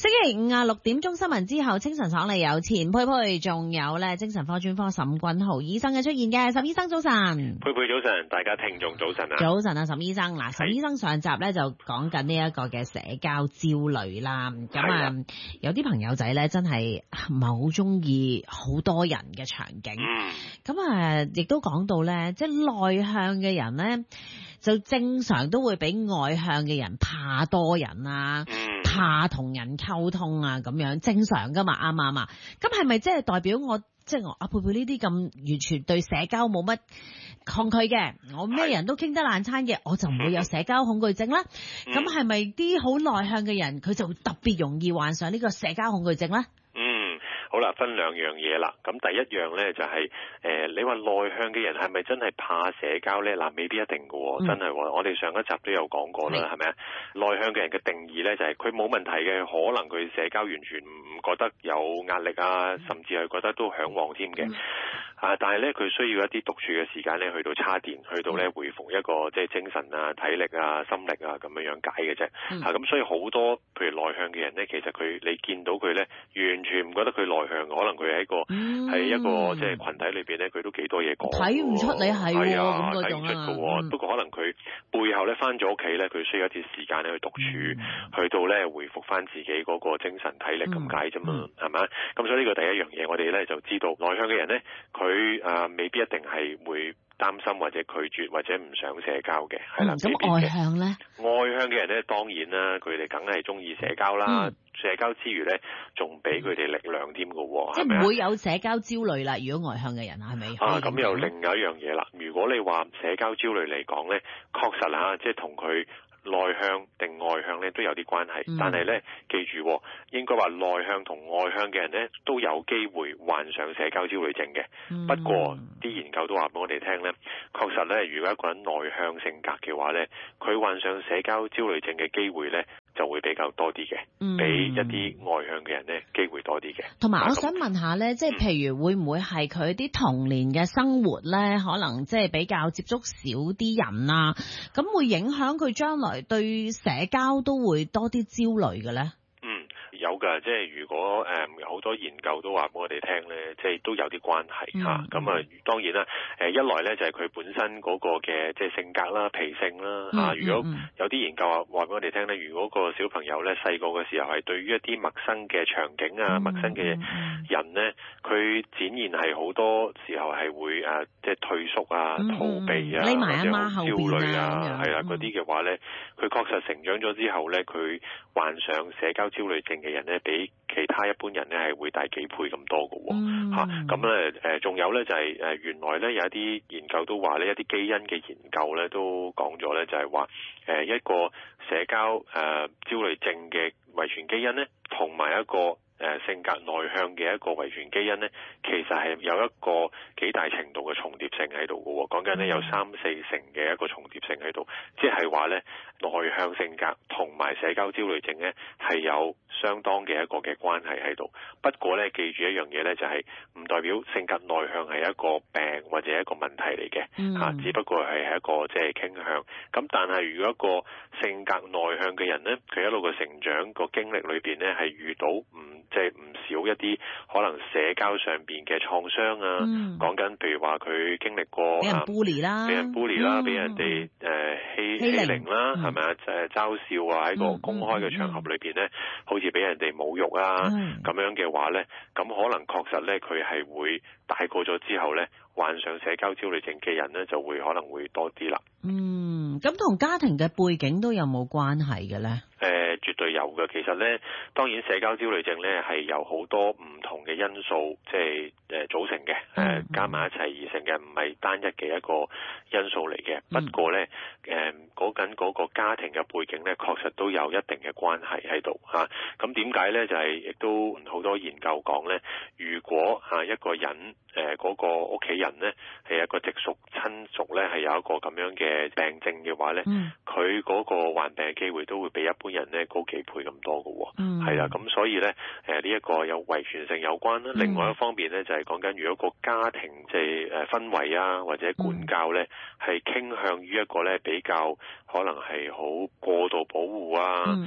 星期五啊6點鐘新聞之後，清晨爽利有錢佩佩，仲有咧精神科專科沈君豪醫生嘅出現嘅。沈醫生早晨， 佩佩早晨，大家聽眾早晨啊！ 早晨啊，沈醫生嗱，沈醫生上集咧就講緊呢一個嘅社交焦慮啦。咁有啲朋友仔咧真係唔係好中意好多人嘅場景。咁亦都講到咧，即係內向嘅人咧，就正常都會比外向嘅人怕多人啊。怕同人溝通啊，咁樣正常噶嘛，啱唔啱啊？咁係咪即係代表我即係我阿佩佩呢啲咁完全對社交冇乜抗拒嘅，我咩人都傾得爛餐嘅，我就唔會有社交恐懼症啦？咁係咪啲好內向嘅人佢就特別容易患上呢個社交恐懼症咧？ 好啦，分兩樣嘢啦。咁第一樣呢就係你話內向嘅人係咪真係怕社交呢？嗱，未必一定嘅喎，真係喎。我哋上一集都有講過啦，係咪啊？內向嘅人嘅定義呢就係佢冇問題嘅，可能佢社交完全唔覺得有壓力啊，甚至係覺得都嚮往添嘅。但係呢，佢需要一啲獨處嘅時間呢，去到叉電，去到呢回復一個即係精神啊、體力啊、心力啊咁樣解嘅啫。咁所以好多譬如內向嘅人呢，其實你見到佢呢，完全唔覺得佢內向，可能佢喺一個即係群體裏邊咧，佢都幾多嘢講，睇唔出你係咁嗰種啊。不過可能佢背後咧翻咗屋企咧，佢需要一啲時間咧去獨處，去到咧回復翻自己嗰個精神體力咁解啫嘛，係咪？咁所以呢個第一樣嘢，我哋咧就知道內向嘅人咧，佢未必一定係會擔心或者拒絕或者唔想社交嘅，係啦。 咁外向咧？ 外向嘅人咧，當然啦，佢哋梗係中意社交啦。社交之餘咧，仲俾佢哋力量添㗎喎， 即係唔會有社交焦慮啦。如果外向嘅人係咪？ 咁又另外一樣嘢啦。如果你話社交焦慮嚟講咧，確實啦，即係同佢內向定外向咧都有啲關係。但係咧，記住應該話內向同外向嘅人咧都有機會患上社交焦慮症嘅。不過啲研究都話俾我哋聽咧，確實咧，如果一個人內向性格嘅話咧，佢患上社交焦慮症嘅機會咧就會比較多啲嘅，比一啲外向嘅人咧機會多啲嘅。 同埋我想問下咧，即係譬如會唔會係佢啲童年嘅生活咧，可能即係比較接觸少啲人啊，咁會影響佢將來對社交都會多啲焦慮嘅咧？ 有㗎，即係如果有好多研究都話俾我哋聽咧，即係都有啲關係嚇。咁當然啦，一來咧就係佢本身嗰個嘅即係性格啦、脾性啦嚇。如果有啲研究話俾我哋聽咧，如果個小朋友咧細個嘅時候係對於一啲陌生嘅場景啊、陌生嘅人咧，佢展現係好多時候係會即係退縮啊、逃避啊、 匿埋阿媽或者焦慮啊， 係啦嗰啲嘅話咧，佢確實成長咗之後咧，佢患上社交焦慮症嘅人咧，比其他一般人咧係會大幾倍咁多嘅喎。咁咧仲有咧就係原來咧有一啲研究都話呢，一啲基因嘅研究咧都講咗咧，就係話一個社交焦慮症嘅遺傳基因咧，同埋一個性格內向嘅一個遺傳基因咧，其實係有一個幾大程度嘅重疊性喺度嘅喎。講緊咧有3-4成嘅一個重疊性喺度，即係話咧內向性格同埋社交焦慮症咧係有相當嘅一個嘅關係喺度。不過咧記住一樣嘢咧，就係唔代表性格內向係一個病或者一個問題嚟嘅，只不過係一個即係傾向。咁但係如果一個性格內向嘅人咧，佢一路嘅成長個經歷裏邊咧係遇到即係唔少一啲可能社交上邊嘅創傷啊，講緊譬如話佢經歷過俾人 bully 啦，俾人哋欺凌啦，係咪啊？嘲笑啊，喺個公開嘅場合裏邊咧，好似俾人哋侮辱啊咁樣嘅話咧，咁可能確實咧佢係會大個咗之後咧，患上社交焦慮症嘅人咧就會可能會多啲啦。 咁同家庭嘅背景都有冇關係嘅咧？ 絕對有嘅。其實咧，當然社交焦慮症咧係由好多唔同嘅因素即係組成嘅，加埋一齊而成嘅，唔係單一嘅一個因素嚟嘅。不過咧，講緊嗰個家庭嘅背景咧，確實都有一定嘅關係喺度嚇。咁點解咧？就係亦都好多研究講咧，如果一個人嗰個屋企人咧係一個直屬親屬咧係有一個咁樣嘅病症嘅話咧，佢嗰個患病嘅機會都會比一般人咧高幾倍咁多嘅喎。係啦，咁所以咧呢一個有遺傳性有關啦。另外一方面咧就係講緊如果個家庭即係氛圍啊或者管教咧係傾向於一個咧比較可能係好過度保護啊，又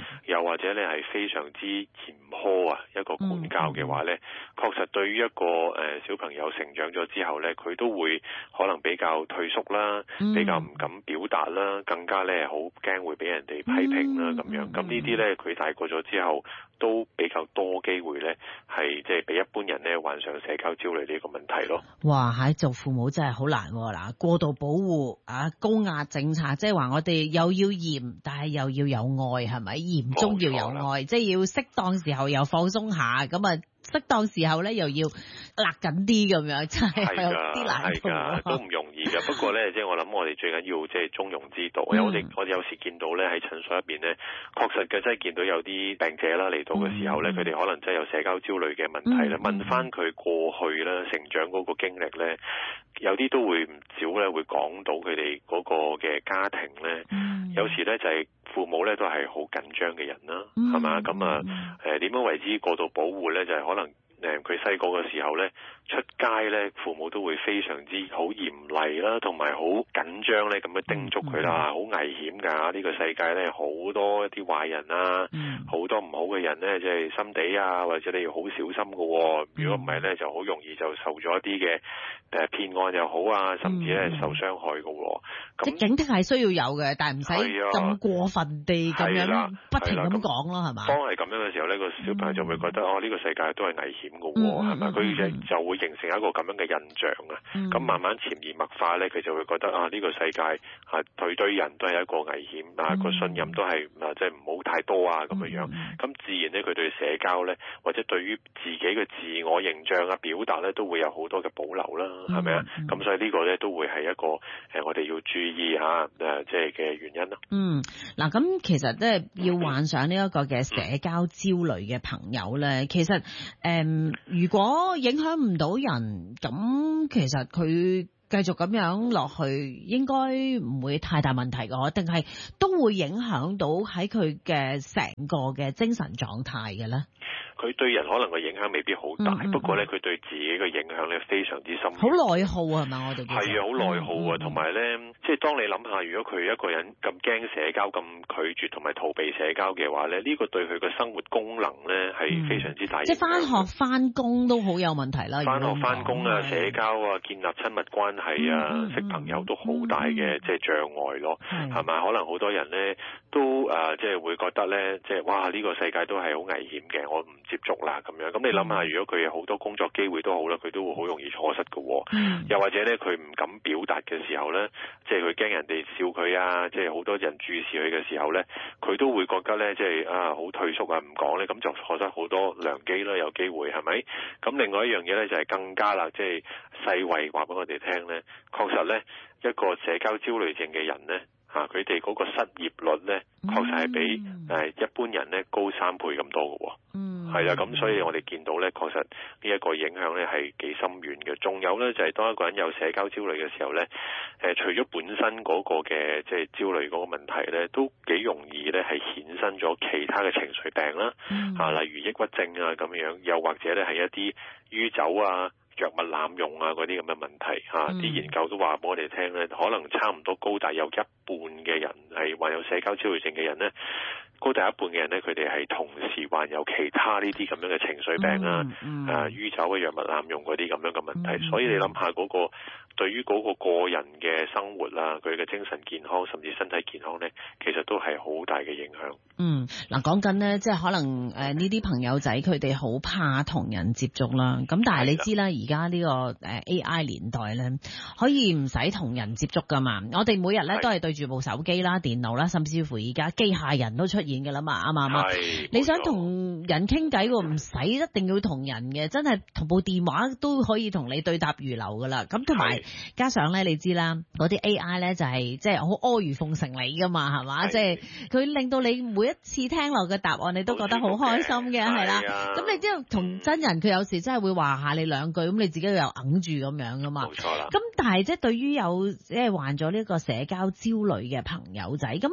或者咧係非常之嚴苛啊一個管教嘅話咧，確實對於一個小朋友成長咗之後咧，佢都會可能比較退縮啦，比較唔敢表達啦，更加咧好驚會俾人哋批評啦咁樣。咁呢啲咧佢大個咗之後都比較多機會咧係即係比一般人咧患上社交焦慮呢個問題咯。 哇！做父母真係好難嗱，過度保護啊，高壓政策，即係話我哋又要嚴，但係又要有愛，係咪？嚴中要有愛，即係要適當時候又放鬆下，咁啊適當時候咧又要勒緊啲咁樣，真係有啲難度， 都唔容易嘅。不過咧，即係我諗我哋最緊要即係中庸之道。因為我哋有時見到咧喺診所入邊咧，確實嘅真係見到有啲病者啦嚟到嘅時候咧，佢哋可能真係有社交焦慮嘅問題咧。問翻佢過去啦成長嗰個經歷咧，有啲都會唔少咧會講到佢哋嗰個嘅家庭咧，有時咧就係父母咧都係好緊張嘅人啦，係嘛？咁啊點樣為之過度保護咧？就係可能佢細個嘅時候咧，出街咧，父母都會非常之好嚴厲啦，同埋好緊張咧，咁樣叮囑佢啦，好危險㗎！呢個世界咧好多一啲壞人啊，好多唔好嘅人咧，即係心地啊，或者你要好小心㗎喎。如果唔係咧，就好容易就受咗一啲嘅騙案又好啊，甚至咧受傷害㗎喎。 即警惕係需要有嘅，但係唔使咁過分地咁樣不停咁講咯，係嘛？ 當係咁樣嘅時候呢，個小朋友就會覺得呢個世界都係危險㗎喎，係咪？佢就會形成一個咁樣嘅印象啊。咁慢慢潛移默化呢，佢就會覺得呢個世界佢對人都係一個危險啊，個信任都係即係唔好太多啊咁樣。咁自然呢，佢對社交呢，或者對於自己嘅自我形象啊表達呢，都會有好多嘅保留啦，係咪啊？咁所以呢個呢，都會係一個我哋要注意下即係嘅原因咯。 嗱咁其實即係要患上呢一個嘅社交焦慮嘅朋友咧，其實如果影響唔到人，咁其實佢繼續咁樣落去，應該唔會太大問題嘅，定係都會影響到喺佢嘅成個嘅精神狀態嘅咧？ 佢對人可能個影響未必好大，不過咧佢對自己嘅影響咧非常之深。 好內耗係咪？我哋係啊，好內耗啊，同埋咧，即係當你諗下，如果佢一個人咁驚社交、咁拒絕同埋逃避社交嘅話咧，呢個對佢嘅生活功能咧係非常之大影響。 即係返學返工都好有問題啦。 返學返工啊，社交啊，建立親密關係啊，識朋友都好大嘅即係障礙咯，係咪？可能好多人咧都即係會覺得咧，即係哇呢個世界都係好危險嘅，我唔接觸啦咁樣。咁你諗下，如果佢有好多工作機會都好啦，佢都會好容易錯失嘅。又或者咧，佢唔敢表達嘅時候咧，即係佢驚人哋笑佢啊，即係好多人注視佢嘅時候咧，佢都會覺得咧，即係好退縮啊，唔講咧，咁就錯失好多良機啦，有機會係咪？咁另外一樣嘢咧就係更加啦，即係世衛話俾我哋聽咧，確實咧一個社交焦慮症嘅人咧。佢哋嗰個失業率咧，確實係比一般人咧高3倍咁多嘅喎。係啊，咁所以我哋見到咧，確實呢一個影響咧係幾深遠嘅。仲有咧就係當一個人有社交焦慮嘅時候咧，除咗本身嗰個嘅即係焦慮嗰個問題咧，都幾容易咧係衍生咗其他嘅情緒病啦。例如抑鬱症啊咁樣，又或者咧係一啲酗酒啊、藥物濫用啊嗰啲咁嘅問題啲研究都話俾我哋聽咧，可能差唔多高達有一半嘅人係患有社交焦慮症嘅人咧，高達一半嘅人咧，佢哋係同時患有其他呢啲咁樣嘅情緒病酗酒嘅藥物濫用嗰啲咁樣嘅問題。所以你諗下嗰個對於嗰個人嘅生活啊，佢嘅精神健康甚至身體健康咧，其實都係好大嘅影響。 嗱講緊咧，即係可能呢啲朋友仔佢哋好怕同人接觸啦。咁但係你知啦，而家呢個AI 年代咧，可以唔使同人接觸噶嘛。我哋每日咧都係對住部手機啦、電腦啦，甚至乎而家機械人都出現嘅啦嘛，啱唔啱？你想同人傾偈喎，唔使一定要同人嘅，真係同部電話都可以同你對答如流噶啦。咁同埋加上咧，你知啦，嗰啲 AI 咧就係即係好阿諛奉承你噶嘛，係嘛？即係佢令到你每一次聽落嘅答案，你都覺得好開心嘅，係啦。咁你知道同真人佢有時真係會話下你兩句，咁你自己又揞住咁樣噶嘛。 冇錯啦。咁但係即係對於有即係患咗呢個社交焦慮嘅朋友仔，咁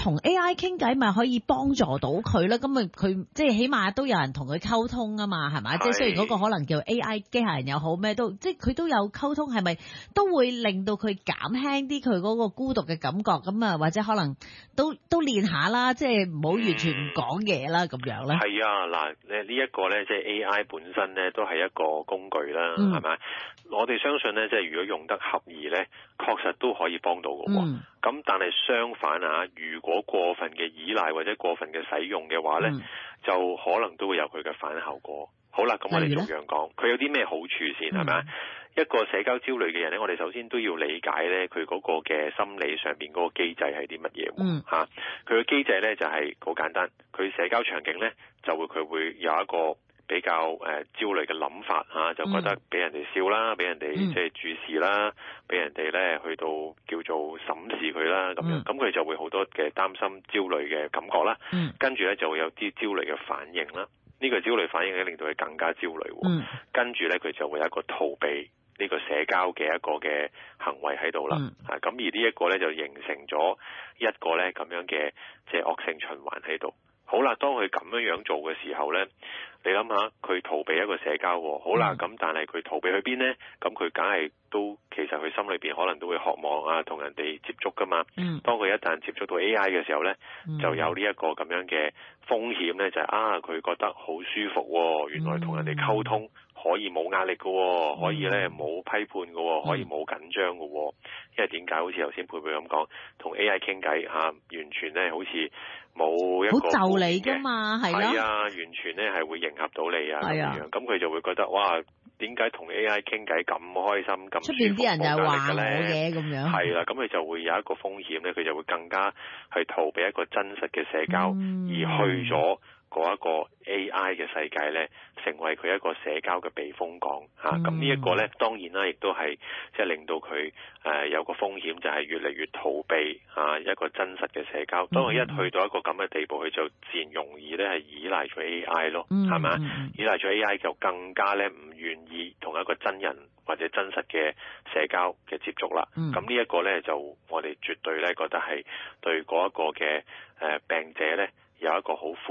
同 AI 傾偈咪可以幫助到佢啦。咁咪佢即係起碼都有人同佢溝通啊嘛，係咪？即係雖然嗰個可能叫 AI 機械人又好咩都，即係佢都有溝通，係咪都會令到佢減輕啲佢嗰個孤獨嘅感覺？咁啊，或者可能都練下啦，即係唔好完全唔講嘢啦，咁樣咧。 係啊，嗱，呢一個咧，即係 AI 本身咧，都係一個工具啦，係咪？我哋相信咧，即係如果用得合宜咧，確實都可以幫到嘅。咁但係相反啊，如果過分嘅依賴或者過分嘅使用嘅話咧，就可能都會有佢嘅反效果。好啦，咁我哋逐樣講，佢有啲咩好處先，係咪？一個社交焦慮嘅人咧，我哋首先都要理解咧，佢嗰個嘅心理上邊嗰個機制係啲乜嘢？佢嘅機制咧就係好簡單，佢社交場景咧佢會有一個比較焦慮嘅諗法嚇，就覺得俾人哋笑啦，俾人哋即係注視啦，俾人哋咧去到叫做審視佢啦咁樣，咁佢就會好多嘅擔心、焦慮嘅感覺啦。跟住咧就會有啲焦慮嘅反應啦。呢個焦慮反應咧令到佢更加焦慮。跟住咧佢就會有一個逃避呢個社交嘅一個嘅行為喺度啦。咁而呢一個咧就形成咗一個咧咁樣嘅即係惡性循環喺度。好啦，當佢咁樣做嘅時候咧，你諗下佢逃避一個社交喎。好啦，咁但係佢逃避去邊咧？咁佢梗係都其實佢心裏邊可能都會渴望啊同人哋接觸噶嘛。當佢一旦接觸到 AI 嘅時候咧，就有呢一個咁樣嘅風險咧，就係佢覺得好舒服喎。原來同人哋溝通可以冇壓力嘅喎，可以咧冇批判嘅喎，可以冇緊張嘅喎。因為點解？好似頭先佩佩咁講，同 AI 傾偈完全咧好似冇一個好就你㗎嘛，係啊，完全咧係會迎合到你啊咁樣。咁佢就會覺得哇，點解同 AI 傾偈咁開心咁舒服？出邊啲人就話我嘅咁樣。係啦，咁佢就會有一個風險咧，佢就會更加去逃避一個真實嘅社交，而去咗嗰一個 AI 嘅世界咧，成為佢一個社交嘅避風港嚇。咁呢一個咧，當然啦，亦都係即係令到佢有個風險，就係越嚟越逃避一個真實嘅社交。當佢一去到一個咁嘅地步，佢就自然容易咧係依賴咗 AI 咯，係咪？依賴咗 AI 就更加咧唔願意同一個真人或者真實嘅社交嘅接觸啦。咁呢一個咧就我哋絕對咧覺得係對嗰一個嘅病者咧有一個好負